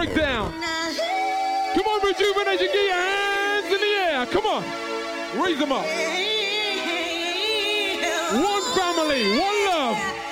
breakdown. Come on, Rejuvenation, get your hands in the air. Come on, raise them up. One family, one love.